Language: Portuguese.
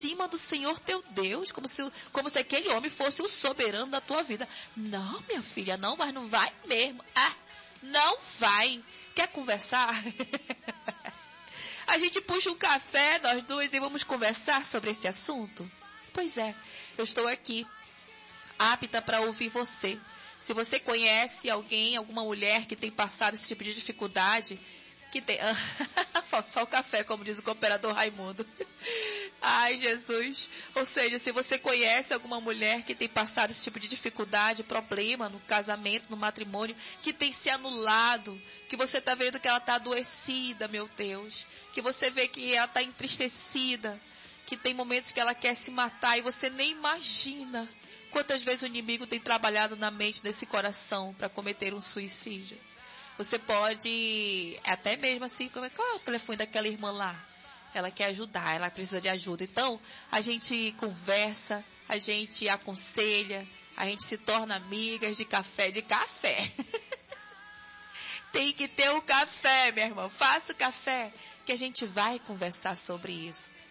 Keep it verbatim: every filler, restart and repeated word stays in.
acima do Senhor teu Deus, como se, como se aquele homem fosse o soberano da tua vida. Não, minha filha, não, mas não vai mesmo. Ah, não vai. Quer conversar? A gente puxa um café, nós duas, e vamos conversar sobre esse assunto? Pois é, eu estou aqui, apta para ouvir você. Se você conhece alguém, alguma mulher que tem passado esse tipo de dificuldade, que tem... Falta só o café, como diz o cooperador Raimundo. Ai, Jesus. Ou seja, se você conhece alguma mulher que tem passado esse tipo de dificuldade, problema no casamento, no matrimônio, que tem se anulado, que você está vendo que ela está adoecida, meu Deus, que você vê que ela está entristecida, que tem momentos que ela quer se matar e você nem imagina quantas vezes o inimigo tem trabalhado na mente desse coração para cometer um suicídio. Você pode, até mesmo assim, qual é o telefone daquela irmã lá? Ela quer ajudar, ela precisa de ajuda. Então, a gente conversa, a gente aconselha, a gente se torna amigas de café, de café. Tem que ter o café, minha irmã. Faça o café, que a gente vai conversar sobre isso.